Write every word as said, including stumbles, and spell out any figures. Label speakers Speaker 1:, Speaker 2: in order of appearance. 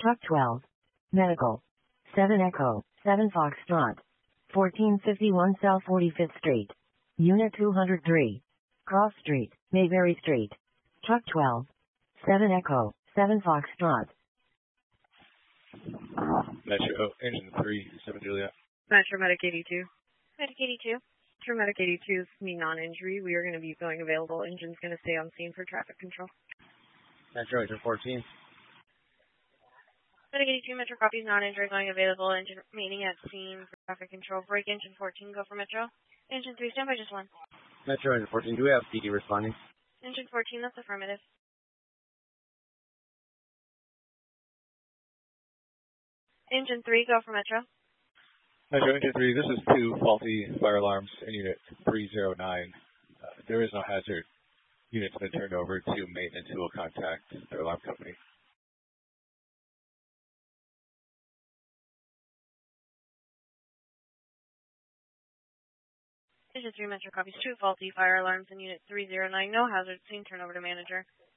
Speaker 1: Truck twelve. Medical. seven Echo, seven Foxtrot. fourteen fifty-one South forty-fifth Street. Unit two hundred three. Cross Street, Mayberry Street. Truck twelve. seven Echo, seven Foxtrot.
Speaker 2: Metro, engine three, seven Juliet.
Speaker 3: Metro Medic eighty-two.
Speaker 4: Medic eighty-two.
Speaker 3: Metro Medic eighty-two is me non-injury. We are going to be going available. Engine's going to stay on scene for traffic control.
Speaker 2: Metro, engine fourteen.
Speaker 4: Medic eighty-two, Metro copies non-injury going available. Engine remaining at scene for traffic control. Break engine fourteen, go for Metro. Engine three, stand by just one.
Speaker 2: Metro, engine fourteen, do we have P D responding?
Speaker 4: Engine fourteen, that's affirmative. Engine three, go for Metro.
Speaker 2: Metro, engine three, this is two faulty fire alarms in unit three zero nine. Uh, there is no hazard. Unit's been turned over to maintenance who will contact their alarm company.
Speaker 4: Engine three, Metro copies two faulty fire alarms in unit three zero nine. No hazard. Scene turn over to manager.